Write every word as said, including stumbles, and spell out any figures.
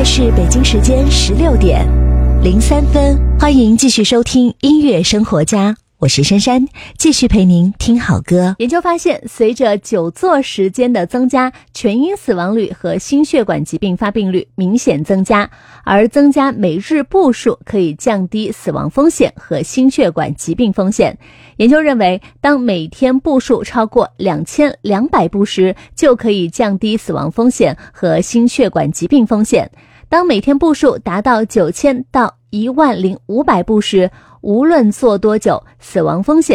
是北京时间十六点零三分，欢迎继续收听音乐生活家，我是珊珊，继续陪您听好歌。 研究发现，随着久坐时间的增加，全因死亡率和心血管疾病发病率明显增加，而增加每日步数可以降低死亡风险和心血管疾病风险。研究认为，当每天步数超过两千两百步时，就可以降低死亡风险和心血管疾病风险。当每天步数达到九千到一万零五百步时，无论做多久，死亡风险